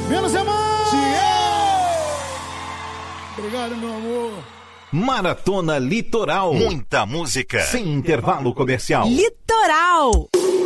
Menos é mais! Obrigado, meu amor. Maratona Litoral. Muita música. Sem intervalo comercial. Litoral.